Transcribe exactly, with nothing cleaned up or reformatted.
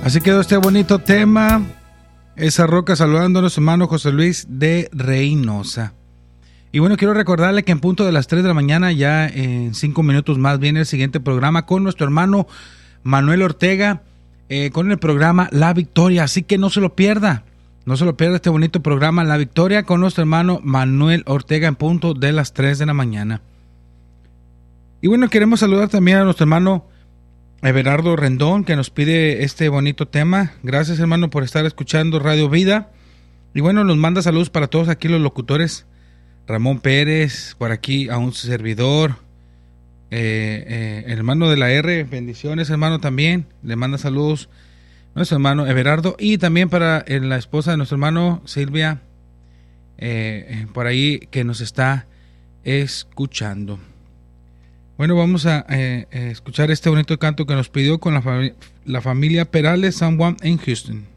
Así quedó este bonito tema. Esa roca saludándonos, hermano José Luis de Reynosa. Y bueno, quiero recordarle que en punto de las tres de la mañana, ya en cinco minutos más, viene el siguiente programa con nuestro hermano Manuel Ortega, eh, con el programa La Victoria. Así que no se lo pierda, no se lo pierda este bonito programa La Victoria con nuestro hermano Manuel Ortega en punto de las tres de la mañana. Y bueno, queremos saludar también a nuestro hermano Everardo Rendón, que nos pide este bonito tema. Gracias, hermano, por estar escuchando Radio Vida. Y bueno, nos manda saludos para todos aquí los locutores. Ramón Pérez, por aquí a un servidor, eh, eh, el hermano de la R, bendiciones, hermano, también, le manda saludos a nuestro hermano Everardo, y también para eh, la esposa de nuestro hermano Silvia, eh, eh, por ahí, que nos está escuchando. Bueno, vamos a eh, eh, escuchar este bonito canto que nos pidió con la, fami- la familia Perales San Juan en Houston.